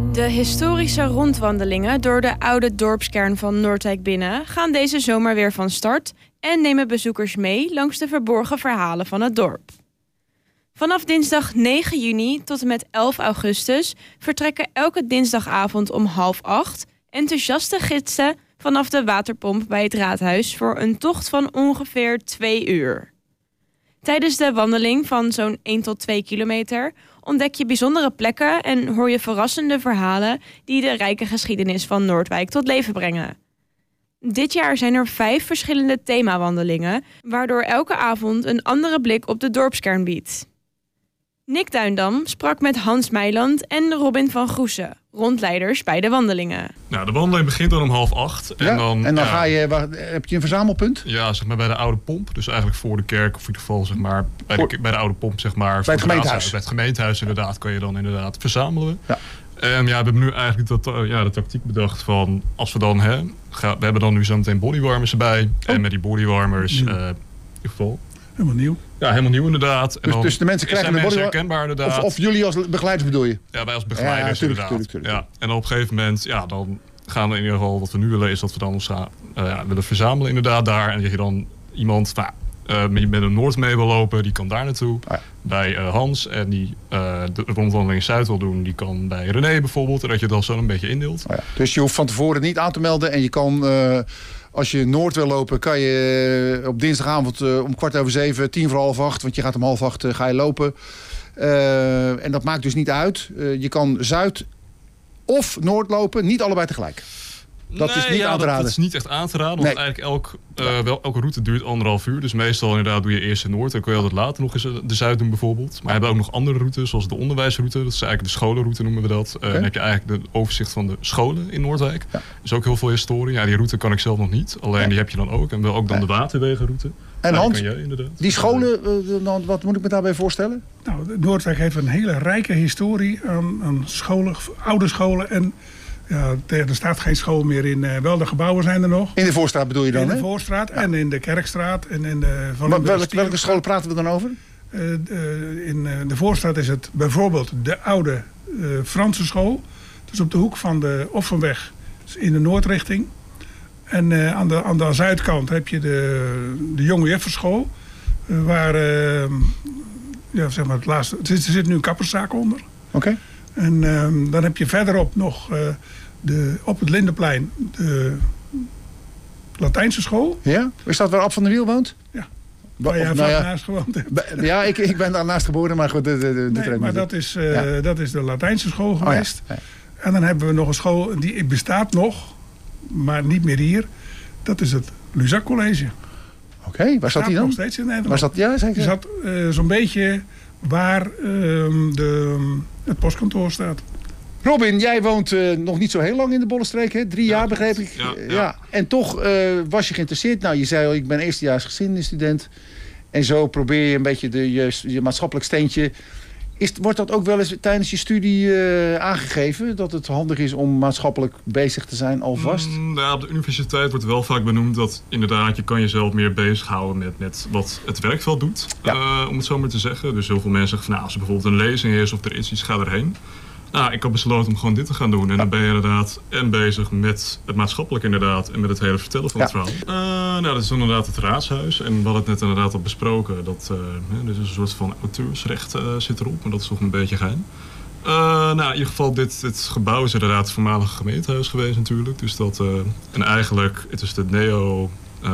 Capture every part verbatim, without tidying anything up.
De historische rondwandelingen door de oude dorpskern van Noordwijk binnen gaan deze zomer weer van start en nemen bezoekers mee langs de verborgen verhalen van het dorp. Vanaf dinsdag negen juni tot en met elf augustus vertrekken elke dinsdagavond om half acht enthousiaste gidsen vanaf de waterpomp bij het raadhuis voor een tocht van ongeveer twee uur. Tijdens de wandeling van zo'n één tot twee kilometer ontdek je bijzondere plekken en hoor je verrassende verhalen die de rijke geschiedenis van Noordwijk tot leven brengen. Dit jaar zijn er vijf verschillende themawandelingen, waardoor elke avond een andere blik op de dorpskern biedt. Nick Duindam sprak met Hans Meiland en Robin van Groesen, rondleiders bij de wandelingen. Nou, de wandeling begint dan om half acht. En ja, dan, en dan ja, ga je, waar, heb je een verzamelpunt? Ja, zeg maar bij de oude pomp. Dus eigenlijk voor de kerk, of in ieder geval zeg maar, bij, de, bij de oude pomp, zeg maar. Bij het gemeentehuis. Bij het gemeentehuis inderdaad kan je dan inderdaad verzamelen. Ja. En ja, we hebben nu eigenlijk dat, uh, ja, de tactiek bedacht van, als we dan, hè, ga, we hebben dan nu zo meteen bodywarmers erbij. Oh. En met die bodywarmers, uh, in ieder geval. Helemaal nieuw. Ja, helemaal nieuw inderdaad. En dus, dan dus de mensen krijgen zijn een mensen bodywarmer herkenbaar inderdaad. Of, of jullie als begeleiders bedoel je? Ja, wij als begeleiders ja, tuurlijk, inderdaad. Tuurlijk, tuurlijk. Ja. En dan op een gegeven moment, ja, dan gaan we in ieder geval, wat we nu willen, is dat we dan ons uh, ja, willen verzamelen inderdaad daar. En dat je dan iemand nou, uh, met een Noord mee wil lopen, die kan daar naartoe. Ah, ja. Bij uh, Hans. En die uh, de rondwandeling in Zuid wil doen, die kan bij René bijvoorbeeld. En dat je dat zo een beetje indeelt. Ah, ja. Dus je hoeft van tevoren niet aan te melden en je kan... Uh, Als je Noord wil lopen, kan je op dinsdagavond uh, om kwart over zeven, tien voor half acht, want je gaat om half acht uh, ga je lopen. Uh, en dat maakt dus niet uit. Uh, je kan Zuid of Noord lopen, niet allebei tegelijk. Dat nee, is niet ja, aan te raden. Dat, dat is niet echt aan te raden, want nee. eigenlijk elk, uh, wel, elke route duurt anderhalf uur. Dus meestal inderdaad doe je eerst de Noord, dan kun je altijd later nog eens de Zuid doen bijvoorbeeld. Maar we hebben ook nog andere routes, zoals de onderwijsroute. Dat is eigenlijk de scholenroute noemen we dat. Uh, okay. Dan heb je eigenlijk de overzicht van de scholen in Noordwijk. Ja. Dus ook heel veel historie. Ja, die route kan ik zelf nog niet, alleen ja. die heb je dan ook. En wel ook dan ja. de waterwegenroute. En Hans, die, je, inderdaad. die scholen, uh, wat moet ik me daarbij voorstellen? Nou, Noordwijk heeft een hele rijke historie aan, aan scholen, oude scholen en... Ja, er staat geen school meer in. Uh, wel, de gebouwen zijn er nog. In de Voorstraat bedoel je dan, hè? In de Voorstraat ja. en in de Kerkstraat. En in de, van maar welke, welke scholen praten we dan over? Uh, uh, in uh, de Voorstraat is het bijvoorbeeld de oude uh, Franse school. Dus op de hoek van de Offenweg in de noordrichting. En uh, aan, de, aan de zuidkant heb je de, de Jonge Jefferschool. Uh, waar, uh, ja, zeg maar het laatste... Er zit, er zit nu een kapperszaak onder. Oké. Okay. En uh, dan heb je verderop nog uh, de, op het Lindenplein de Latijnse school. Ja? Is dat waar Ab van der Wiel woont? Ja. Waar jij nou ja, naast gewoond hebt. Ja, ik, ik ben daarnaast geboren, maar goed. De, de, de nee, maar dat is, uh, ja. dat is de Latijnse school geweest. Oh, ja. Ja. En dan hebben we nog een school, die bestaat nog, maar niet meer hier. Dat is het Luzak College. Oké, okay, waar zat die dan? Nog steeds in Nederland. Waar zat, ja, zeker. Die zat uh, zo'n beetje waar uh, de, het postkantoor staat. Robin, jij woont uh, nog niet zo heel lang in de Bollenstreek, hè? Drie ja, jaar begreep ik. Ja, ja. ja. En toch uh, was je geïnteresseerd. Nou, je zei al, ik ben eerstejaars geschiedenisstudent. En zo probeer je een beetje de, je, je maatschappelijk steentje. Is, wordt dat ook wel eens tijdens je studie uh, aangegeven? Dat het handig is om maatschappelijk bezig te zijn alvast? Mm, ja, op de universiteit wordt wel vaak benoemd dat inderdaad je kan jezelf meer bezighouden met, met wat het werkveld doet. Ja. Uh, om het zo maar te zeggen. Dus heel veel mensen zeggen van nou, als er bijvoorbeeld een lezing is of er is iets, ga erheen. Nou, ik had besloten om gewoon dit te gaan doen. En ja. dan ben je inderdaad en bezig met het maatschappelijk inderdaad. En met het hele vertellen van ja. het verhaal. Uh, nou, dat is inderdaad het raadshuis. En we hadden het net inderdaad al besproken. Dat uh, hè, dus een soort van auteursrecht uh, zit erop. Maar dat is toch een beetje geheim. Uh, nou, in ieder geval, dit, dit gebouw is inderdaad het voormalige gemeentehuis geweest natuurlijk. Dus dat, uh, en eigenlijk, het is de neo... Uh,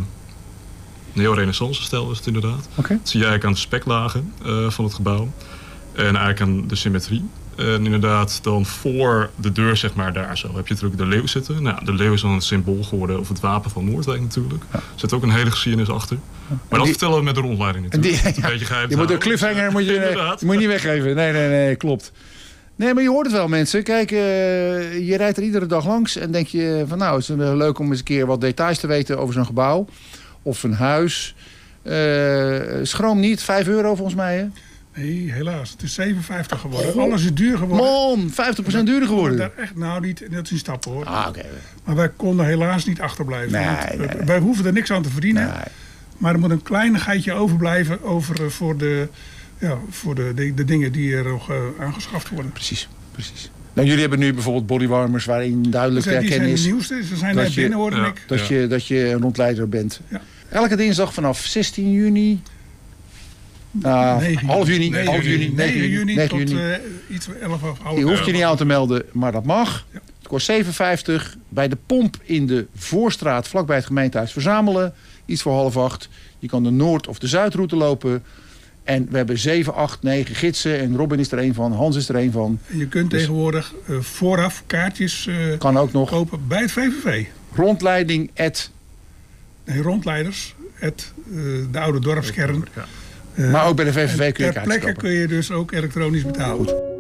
neo-renaissance-stijl is het inderdaad. Okay. Dat zie je eigenlijk aan de speklagen uh, van het gebouw. En eigenlijk aan de symmetrie. En inderdaad, dan voor de deur, zeg maar, daar zo, heb je natuurlijk de leeuw zitten. Nou, de leeuw is dan het symbool geworden, of het wapen van Noordwijk natuurlijk. Ja. Er zit ook een hele geschiedenis achter. Maar en dat die, vertellen we met de rondleiding natuurlijk. Die, ja, een beetje geheim je moet een cliffhanger moet je, moet je niet weggeven. Nee, nee, nee, klopt. Nee, maar je hoort het wel, mensen. Kijk, uh, je rijdt er iedere dag langs en denk je van nou, het is leuk om eens een keer wat details te weten over zo'n gebouw. Of een huis. Uh, schroom niet, vijf euro volgens mij, hè? Nee, helaas. Het is zeven vijftig geworden. Oh. Alles is duur geworden. Man, vijftig procent duurder geworden. Daar echt, nou, niet, dat is een stap hoor. Ah, okay. Maar wij konden helaas niet achterblijven. Nee, want, nee, nee. Wij hoeven er niks aan te verdienen. Nee. Maar er moet een kleinigheidje overblijven over, voor, de, ja, voor de, de, de dingen die er nog uh, aangeschaft worden. Precies. precies. Nou, jullie hebben nu bijvoorbeeld bodywarmers waarin duidelijk te Dus, die herkennen zijn is de nieuwste. Ze zijn dat net je- binnen, hoorde ja. ik. dat, je, dat je een rondleider bent. Ja. Elke dinsdag vanaf zestien juni. Uh, negen half juni, negen half juni, negen negen juni negen tot juni. eh, iets elf of half Je hoeft je elf. niet aan te melden, maar dat mag. Ja. Het kost zeven vijftig. Bij de pomp in de Voorstraat, vlakbij het gemeentehuis, verzamelen. Iets voor half acht. Je kan de Noord- of de Zuidroute lopen. En we hebben zeven, acht, negen gidsen. En Robin is er een van, Hans is er een van. En je kunt Dus- tegenwoordig eh, vooraf kaartjes eh, Kan ook nog. kopen bij het V V V. Rondleiding at, Nee, rondleiders, het, eh, de oude dorpskern. Ja. Eh, maar ook bij de V V V en kun je ter kaartjes plekke kopen. kun je dus ook elektronisch betalen. Goed.